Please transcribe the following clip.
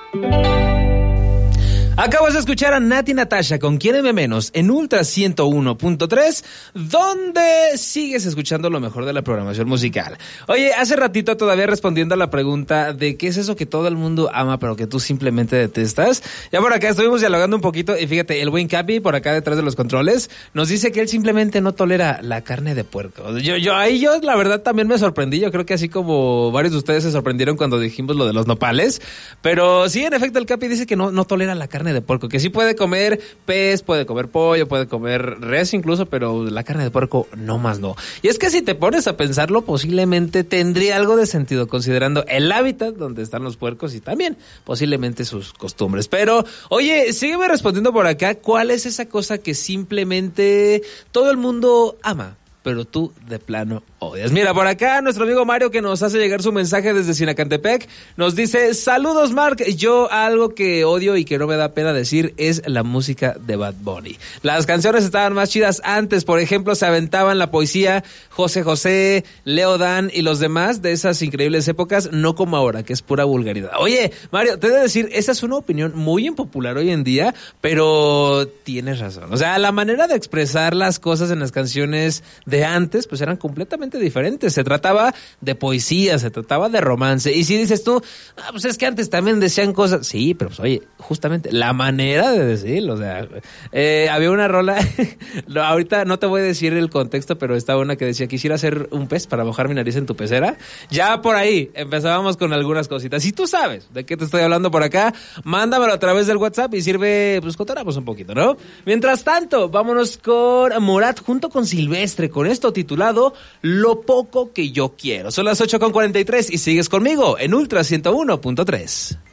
Acabas de escuchar a Nati Natasha con Quiéreme Menos en Ultra 101.3, donde sigues escuchando lo mejor de la programación musical. Oye, hace ratito todavía respondiendo a la pregunta de qué es eso que todo el mundo ama pero que tú simplemente detestas. Ya por acá estuvimos dialogando un poquito y fíjate, el buen Capi por acá detrás de los controles nos dice que él simplemente no tolera la carne de puerco. Yo la verdad también me sorprendí. Yo creo que así como varios de ustedes se sorprendieron cuando dijimos lo de los nopales, pero sí, en efecto, el Capi dice que no tolera la carne de puerco, que sí puede comer pez, puede comer pollo, puede comer res incluso, pero la carne de puerco no más no. Y es que si te pones a pensarlo, posiblemente tendría algo de sentido, considerando el hábitat donde están los puercos y también posiblemente sus costumbres. Pero, oye, sígueme respondiendo por acá, ¿cuál es esa cosa que simplemente todo el mundo ama, pero tú de plano odias? Mira, por acá nuestro amigo Mario, que nos hace llegar su mensaje desde Sinacantepec, nos dice: saludos, Mark, yo algo que odio y que no me da pena decir es la música de Bad Bunny. Las canciones estaban más chidas antes, por ejemplo, se aventaban la poesía José José, Leo Dan y los demás de esas increíbles épocas, no como ahora, que es pura vulgaridad. Oye, Mario, te he de decir, esa es una opinión muy impopular hoy en día, pero tienes razón. O sea, la manera de expresar las cosas en las canciones de antes, pues eran completamente diferentes. Se trataba de poesía, se trataba de romance. Y si dices tú, pues es que antes también decían cosas. Sí, pero pues oye, justamente la manera de decirlo, o sea, había una rola, ahorita no te voy a decir el contexto, pero estaba una que decía: quisiera ser un pez para mojar mi nariz en tu pecera. Ya por ahí empezábamos con algunas cositas. Si tú sabes de qué te estoy hablando por acá, mándamelo a través del WhatsApp y sirve, pues cotoramos un poquito, ¿no? Mientras tanto, vámonos con Morat junto con Silvestre, con esto titulado Lo poco que yo quiero. Son las 8:43 y sigues conmigo en Ultra 101.3.